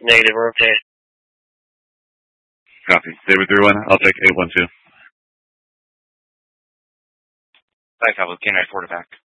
Negative, rotate. Copy. David 3-1, I'll take 812. Back up with K9 quarterback.